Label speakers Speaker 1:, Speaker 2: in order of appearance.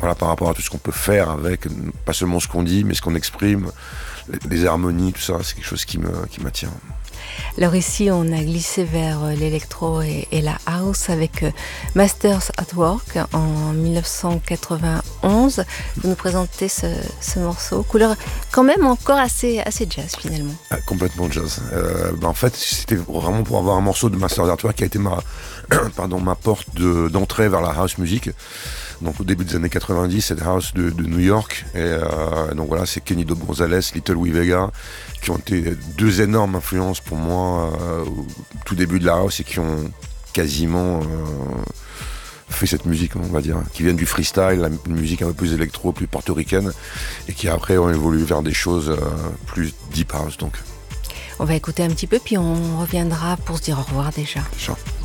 Speaker 1: voilà, par rapport à tout ce qu'on peut faire avec, pas seulement ce qu'on dit, mais ce qu'on exprime, les harmonies, tout ça, c'est quelque chose qui m'attire.
Speaker 2: Alors ici, on a glissé vers l'électro et la house avec Masters at Work en 1991. Vous nous présentez ce morceau, couleur quand même encore assez jazz finalement.
Speaker 1: Ah, complètement jazz. En fait, c'était vraiment pour avoir un morceau de Masters at Work qui a été ma porte d'entrée vers la house music. Donc au début des années 90, cette house de New York. Et donc voilà, c'est Kenny Do Gonzalez, Little Wee Vega, qui ont été deux énormes influences pour moi au tout début de la house et qui ont quasiment fait cette musique, on va dire, qui viennent du freestyle, la musique un peu plus électro, plus portoricaine, et qui après ont évolué vers des choses plus deep house. Donc.
Speaker 2: On va écouter un petit peu, puis on reviendra pour se dire au revoir déjà.
Speaker 1: Sure.